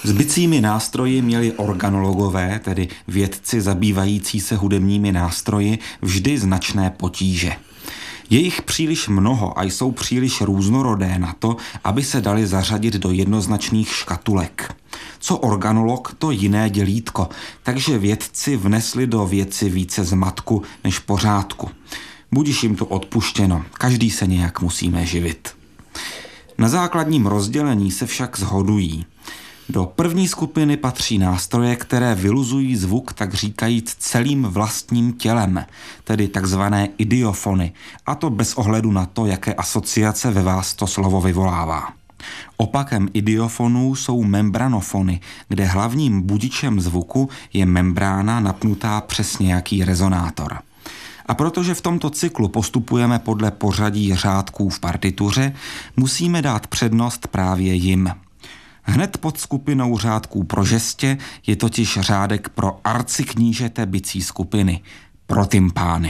S bicími nástroji měli organologové, tedy vědci zabývající se hudebními nástroji, vždy značné potíže. Je jich příliš mnoho a jsou příliš různorodé na to, aby se dali zařadit do jednoznačných škatulek. Co organolog, to jiné dělítko, takže vědci vnesli do věci více zmatku než pořádku. Budiž jim to odpuštěno, každý se nějak musíme živit. Na základním rozdělení se však shodují. Do první skupiny patří nástroje, které vyluzují zvuk tak říkajíc celým vlastním tělem, tedy takzvané idiofony, a to bez ohledu na to, jaké asociace ve vás to slovo vyvolává. Opakem idiofonů jsou membranofony, kde hlavním budičem zvuku je membrána napnutá přes nějaký rezonátor. A protože v tomto cyklu postupujeme podle pořadí řádků v partituře, musíme dát přednost právě jim. Hned pod skupinou řádků pro žestě je totiž řádek pro arciknížete bicí skupiny, pro tympány.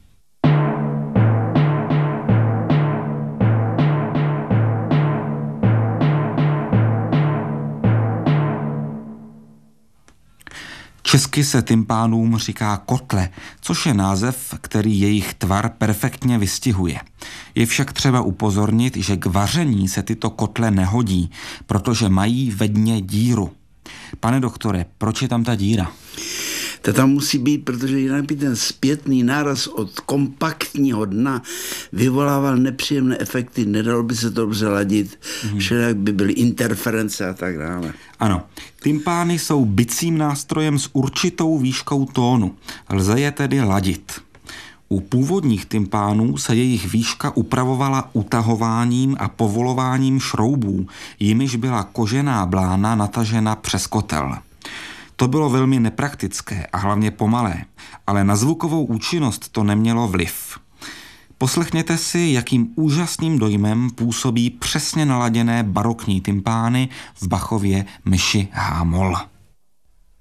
Česky se tympánům říká kotle, což je název, který jejich tvar perfektně vystihuje. Je však třeba upozornit, že k vaření se tyto kotle nehodí, protože mají ve dně díru. Pane doktore, proč je tam ta díra? To tam musí být, protože jinak by ten zpětný náraz od kompaktního dna vyvolával nepříjemné efekty, nedalo by se to dobře ladit, všelijak by byly interference a tak dále. Ano, tympány jsou bicím nástrojem s určitou výškou tónu, lze je tedy ladit. U původních tympánů se jejich výška upravovala utahováním a povolováním šroubů, jimiž byla kožená blána natažena přes kotel. To bylo velmi nepraktické a hlavně pomalé, ale na zvukovou účinnost to nemělo vliv. Poslechněte si, jakým úžasným dojmem působí přesně naladěné barokní tympány v Bachově mši H-moll.